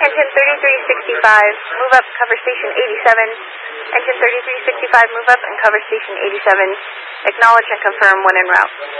Engine 3365, move up, cover station 87. Engine 3365, move up and cover station 87. Acknowledge and confirm when en route.